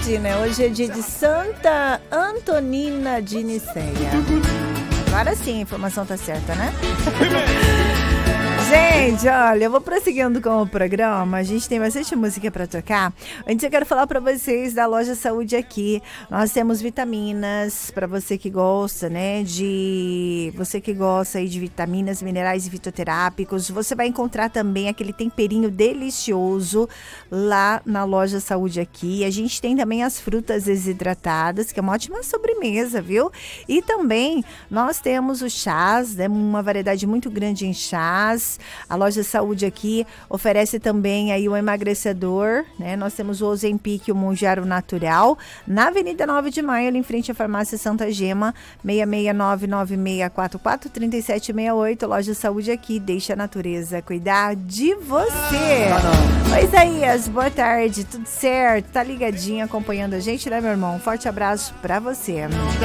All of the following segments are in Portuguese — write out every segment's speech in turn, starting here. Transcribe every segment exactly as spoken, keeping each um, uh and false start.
confundi, né? Hoje é dia de Santa Antonina de Nicéia. Agora sim, a informação tá certa, né? Gente, olha, eu vou prosseguindo com o programa. A gente tem bastante música para tocar. Antes eu quero falar para vocês da Loja Saúde aqui. Nós temos vitaminas para você que gosta, né? De você que gosta aí de vitaminas, minerais e fitoterápicos. Você vai encontrar também aquele temperinho delicioso lá na Loja Saúde aqui. A gente tem também as frutas desidratadas, que é uma ótima sobremesa, viu? E também nós temos os chás, né? Uma variedade muito grande em chás. A Loja Saúde aqui oferece também aí o emagrecedor, né? Nós temos o Ozempic e o Monjaro Natural, na Avenida nove de Maio, ali em frente à Farmácia Santa Gema, seis seis nove nove seis quatro quatro três sete seis oito. Loja Saúde aqui, deixa a natureza cuidar de você. Oi, Isaías, boa tarde, tudo certo? Tá ligadinho, acompanhando a gente, né, meu irmão? Um forte abraço pra você.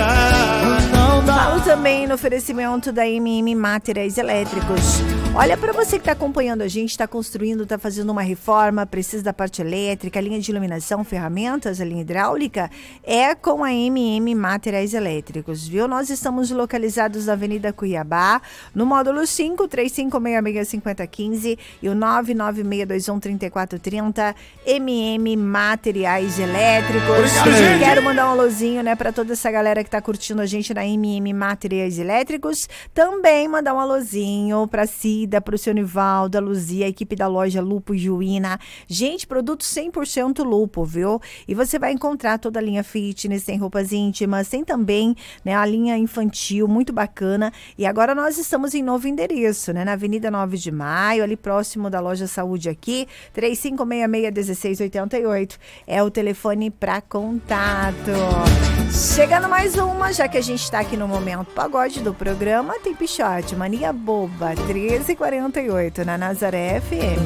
Falo também no oferecimento da M M Materiais Elétricos. Olha, para você que está acompanhando a gente, está construindo, está fazendo uma reforma, precisa da parte elétrica, linha de iluminação, ferramentas, a linha hidráulica, é com a M M Materiais Elétricos, viu? Nós estamos localizados na Avenida Cuiabá, no módulo cinco, três cinco seis seis cinco zero um cinco e o nove nove seis dois um três quatro três zero, M M Materiais Elétricos. Obrigado. Quero mandar um alôzinho, né, para toda essa galera que está curtindo a gente na M M Materiais Elétricos. Também mandar um alôzinho para si, para o seu Nivaldo, a Luzia, a equipe da loja Lupo Juína. Gente, produto cem por cento Lupo, viu? E você vai encontrar toda a linha fitness, tem roupas íntimas, tem também, né, a linha infantil, muito bacana. E agora nós estamos em novo endereço, né? Na Avenida nove de Maio, ali próximo da Loja Saúde aqui, três cinco seis seis um seis oito oito é o telefone para contato. Chegando mais uma, já que a gente está aqui no momento pagode do programa, tem Pichote, Mania Boba, treze e quarenta e oito na Nazaré F M.